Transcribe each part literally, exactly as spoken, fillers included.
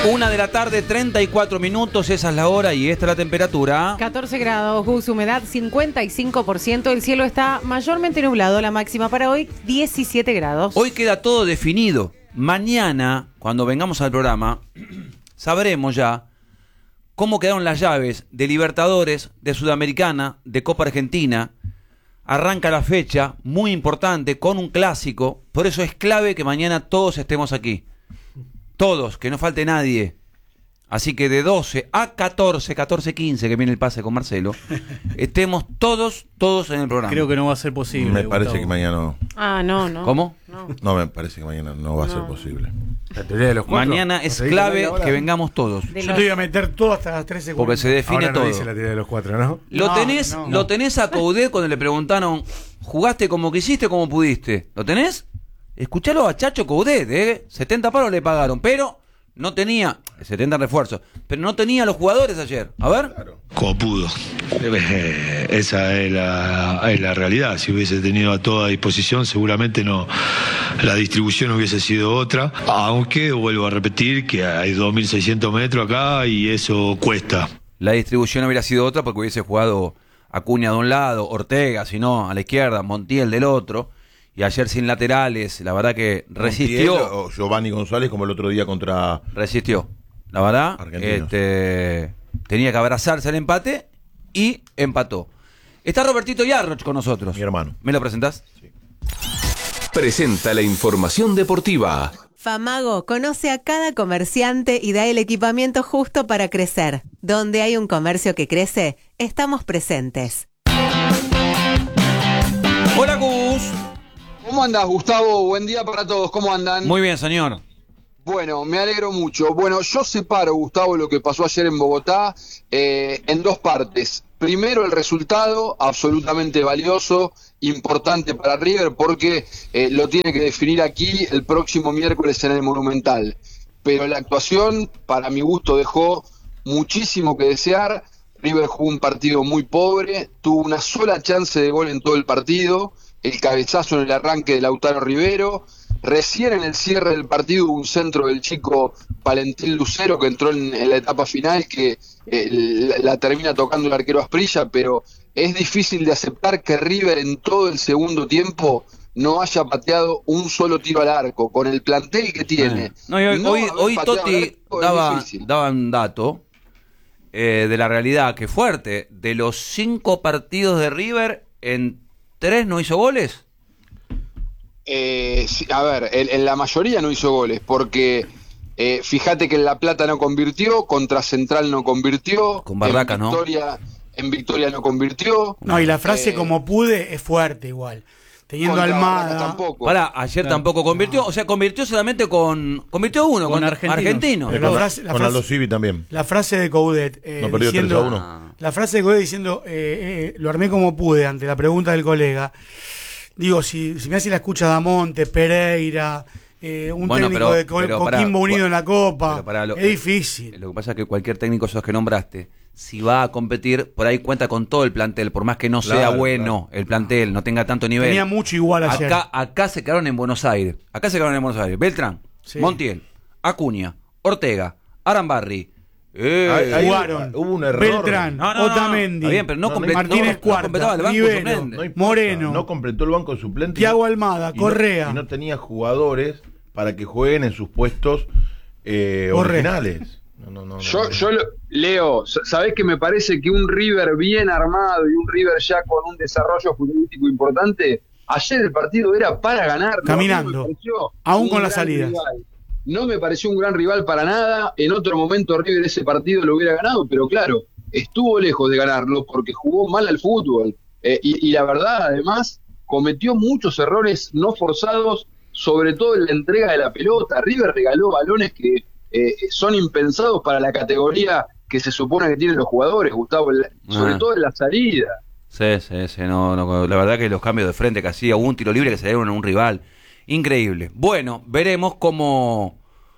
Una de la tarde, treinta y cuatro minutos, esa es la hora y esta es la temperatura. catorce grados, Gus, humedad cincuenta y cinco por ciento, el cielo está mayormente nublado, la máxima para hoy diecisiete grados. Hoy queda todo definido. Mañana, cuando vengamos al programa, sabremos ya cómo quedaron las llaves de Libertadores, de Sudamericana, de Copa Argentina. Arranca la fecha, muy importante, con un clásico, por eso es clave que mañana todos estemos aquí. Todos, que no falte nadie. Así que de doce a catorce, catorce quince, que viene el pase con Marcelo, estemos todos, todos en el programa. Creo que no va a ser posible. Me parece Gustavo. que mañana no. Ah, no, no. ¿Cómo? No. No, me parece que mañana no va a No. ser posible. La teoría de los cuatro. Mañana es ¿Se dice clave ahora? que vengamos todos. De Yo los- te voy a meter todo hasta las trece. Porque se define Ahora no todo. dice la teoría de los cuatro, ¿no? Lo No, tenés, no, lo no. tenés a Coudet cuando le preguntaron, ¿jugaste como quisiste o como pudiste? ¿Lo tenés? Escuchalo a Chacho Coudet, ¿eh? setenta palos le pagaron, pero no tenía, setenta refuerzos, pero no tenía los jugadores ayer. A ver. Como pudo. Eh, Esa es la, es la realidad. Si hubiese tenido a toda disposición, seguramente no, la distribución hubiese sido otra. Aunque vuelvo a repetir que hay dos mil seiscientos metros acá y eso cuesta. La distribución hubiera sido otra porque hubiese jugado Acuña de un lado, Ortega, si no, a la izquierda, Montiel del otro. Y ayer sin laterales, la verdad que resistió. Montiel o Giovanni González como el otro día contra... Resistió. La verdad, Argentinos. este, tenía que abrazarse al empate y empató. Está Robertito Yarroch con nosotros. Mi hermano. ¿Me lo presentás? Presenta la información deportiva. Famago conoce a cada comerciante y da el equipamiento justo para crecer. Donde hay un comercio que crece, estamos presentes. Hola, Gus. ¿Cómo andás, Gustavo? Buen día para todos. ¿Cómo andan? Muy bien, señor. Bueno, me alegro mucho. Bueno, yo separo, Gustavo, lo que pasó ayer en Bogotá eh, en dos partes. Primero, el resultado, absolutamente valioso, importante para River, porque eh, lo tiene que definir aquí el próximo miércoles en el Monumental. Pero la actuación, para mi gusto, dejó muchísimo que desear. River jugó un partido muy pobre, tuvo una sola chance de gol en todo el partido, el cabezazo en el arranque de Lautaro Rivero. Recién en el cierre del partido hubo un centro del chico Valentín Lucero que entró en, en la etapa final, que eh, la, la termina tocando el arquero Asprilla, pero es difícil de aceptar que River en todo el segundo tiempo no haya pateado un solo tiro al arco, con el plantel que tiene. No, y hoy, No hoy, haber hoy pateado al Totti arco es daba, difícil. daba un dato eh, de la realidad, que fuerte. De los cinco partidos de River, en tres no hizo goles. Eh, sí, a ver, en, en la mayoría no hizo goles, porque eh, fíjate que en La Plata no convirtió, contra Central no convirtió, Con Barracas, en ¿no? Victoria, en Victoria no convirtió. No, y la frase Eh, como pude es fuerte igual. Teniendo contra Barracas Almada. tampoco. Pará, ayer Claro. tampoco convirtió, o sea, convirtió solamente con... Convirtió uno, Con con, Argentinos. Argentino. Pero Con, la frase- la con frase- Aldo Civi también. La frase de Coudet eh, No perdió diciendo, tres a uno. la frase de Coudet diciendo eh, eh, lo armé como pude ante la pregunta del colega. Digo, si, si me hace la escucha Damonte, Pereira, eh, un Bueno, técnico pero- de Co- pero Coquimbo pará, Unido en la Copa, pero pará, lo- es difícil. Lo que pasa es que cualquier técnico esos que nombraste, si va a competir, por ahí cuenta con todo el plantel, por más que no sea Claro, bueno el plantel, no tenga tanto nivel. Tenía mucho igual ayer. Acá, acá se quedaron en Buenos Aires. Acá se quedaron en Buenos Aires. Beltrán, Sí. Montiel, Acuña, Ortega, Arambarri. Eh, Ahí- ahí Jugaron hubo un error. Beltrán, No, no, no, no. Otamendi, Está bien, pero no No, comple- Martínez no- no Cuarta, completaba el banco Rivero, suplente. No importa, Moreno. No completó el banco suplente. Thiago Almada, y no- Correa. Y no tenía jugadores para que jueguen en sus puestos eh, Correcto. originales. No, no, no, no, Yo, no. yo lo- Leo, ¿sabés que me parece que un River bien armado y un River ya con un desarrollo futbolístico importante, ayer el partido era para ganar? Caminando, aún con las salidas. No me pareció un gran rival para nada. En otro momento River ese partido lo hubiera ganado, pero claro, estuvo lejos de ganarlo porque jugó mal al fútbol. Eh, y, y la verdad, además, cometió muchos errores no forzados, sobre todo en la entrega de la pelota. River regaló balones que eh, son impensados para la categoría que se supone que tienen los jugadores, Gustavo, en la- sobre Ah. todo en la salida. Sí, sí, sí. No, no, la verdad que los cambios de frente que hacía, hubo un tiro libre que se dieron a un rival. Increíble. Bueno, veremos cómo,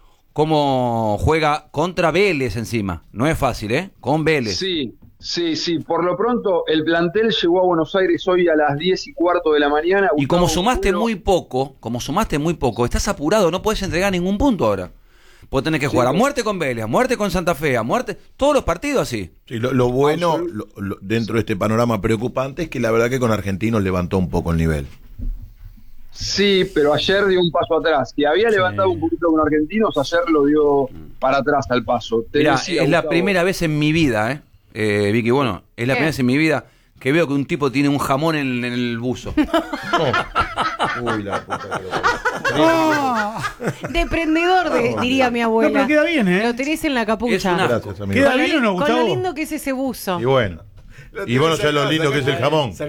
cómo juega contra Vélez encima. No es fácil, ¿eh? Con Vélez. Sí, sí, sí. Por lo pronto, el plantel llegó a Buenos Aires hoy a las diez y cuarto de la mañana. Y como Gustavo sumaste Puro- muy poco, como sumaste muy poco, estás apurado, no puedes entregar ningún punto ahora. Vos tenés que jugar Sí, a muerte con Vélez, a muerte con Santa Fe, a muerte, todos los partidos así. Sí, lo, lo bueno lo, lo, dentro de este panorama preocupante es que la verdad que con Argentinos levantó un poco el nivel. Sí, pero ayer dio un paso atrás. Que había levantado un poquito con Argentinos, ayer lo dio para atrás al paso. Te Mirá, decía, es la Gustavo, primera vez en mi vida, ¿eh? eh Vicky, bueno, es la ¿Qué? primera vez en mi vida que veo que un tipo tiene un jamón en, en el buzo. Oh. Uy, la puta que lo Ah, Deprendedor, de, diría mi no, abuela. pero queda bien, ¿eh? Lo tenés en la capucha. Es una- Gracias, amigo. ¿Queda Con lo bien o no, li- Con lo Gustavo? lindo que es ese buzo. Y bueno. Y vos no sabés lo lindo que es el jamón. Vos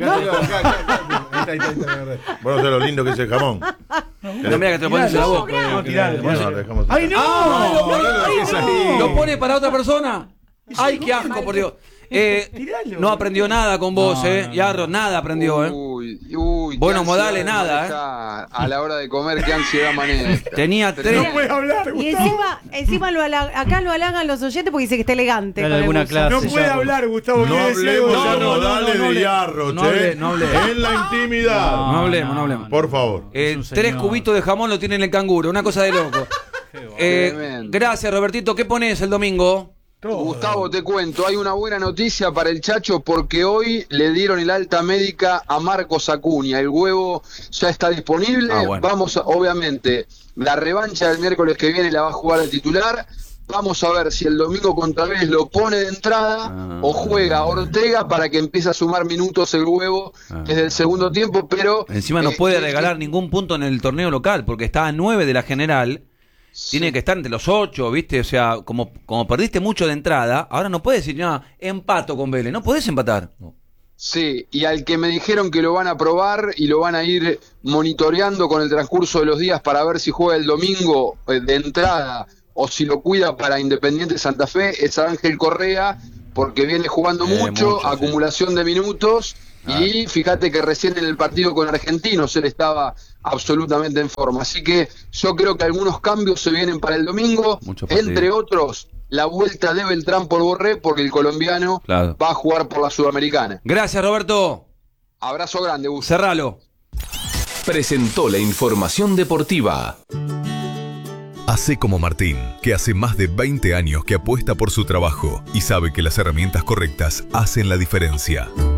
no sabés lo lindo que es el jamón. No, mira que te lo pones en la boca. No, tiralo. Bueno, lo dejamos ¡Ay, no! ¡Ay, no! ¿Lo pone para otra persona? ¡Ay, qué asco, por Dios! Eh, Tiralo. no aprendió nada con vos, No, ¿eh? no, no. Yarro, nada aprendió, ¿eh? Uy, uy, Buenos qué modales, ansiedad de nada, ¿eh? manejar. A la hora de comer, qué ansiedad maneja. Tenía tres... No puede hablar, Y Gustavo. encima, encima lo halaga- acá lo halagan los oyentes porque dice que está elegante. Dale con el alguna buzo. clase. No puede ya, hablar, Gustavo. No quiere decir hablemos algo. de no, no, modales no, no, de no, Yarro, no che. hable, no hable. En la intimidad. No hablemos, no hablemos. Por favor. Eh, Es un tres señor. cubitos de jamón lo tiene en el canguro, una cosa de loco. Eh, Tremendo. gracias, Robertito. ¿Qué pones el domingo? Gustavo, te cuento, hay una buena noticia para el Chacho porque hoy le dieron el alta médica a Marcos Acuña. El huevo ya está disponible. Ah, bueno. Vamos, a, obviamente, la revancha del miércoles que viene la va a jugar el titular. Vamos a ver si el domingo contra Vélez lo pone de entrada Ah. o juega Ortega para que empiece a sumar minutos el huevo Ah. desde el segundo tiempo, pero... Encima no eh, puede eh, regalar eh, ningún punto en el torneo local porque está a nueve de la general. Tiene que estar entre los ocho, ¿viste? O sea, como, como perdiste mucho de entrada, ahora no puedes decir, no, empato con Vélez. No podés empatar. No. Sí, y al que me dijeron que lo van a probar y lo van a ir monitoreando con el transcurso de los días para ver si juega el domingo eh, de entrada o si lo cuida para Independiente Santa Fe, es Ángel Correa, porque viene jugando Eh, mucho, mucho, sí. acumulación de minutos, y fíjate que recién en el partido con Argentinos él estaba absolutamente en forma. Así que yo creo que algunos cambios se vienen para el domingo, Mucho partido. entre otros la vuelta de Beltrán por Borré, porque el colombiano Claro. va a jugar por la Sudamericana. Gracias, Roberto. Abrazo grande, Gus. Cerralo. Presentó la información deportiva. Hacé como Martín, que hace más de veinte años que apuesta por su trabajo y sabe que las herramientas correctas hacen la diferencia.